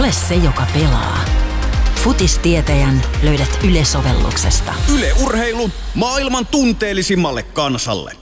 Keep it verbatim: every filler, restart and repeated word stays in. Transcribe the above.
Ole se, joka pelaa. Futistietäjän löydät Yle-sovelluksesta. Yle Urheilu maailman tunteellisimmalle kansalle.